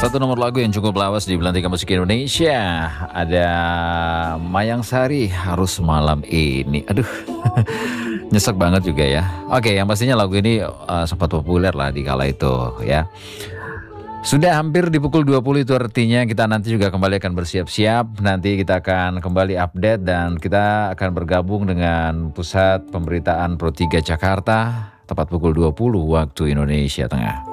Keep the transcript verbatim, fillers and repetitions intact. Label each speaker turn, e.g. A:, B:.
A: Satu nomor lagu yang cukup lawas di Belantika Musik Indonesia. Ada Mayang Sari, Harus Malam Ini. Aduh, nyesek banget juga ya. Oke, yang pastinya lagu ini uh, sempat populer lah di kala itu ya. Sudah hampir di pukul dua puluh, itu artinya kita nanti juga kembali akan bersiap-siap. Nanti kita akan kembali update dan kita akan bergabung dengan Pusat Pemberitaan Pro tiga Jakarta tepat pukul dua puluh waktu Indonesia Tengah.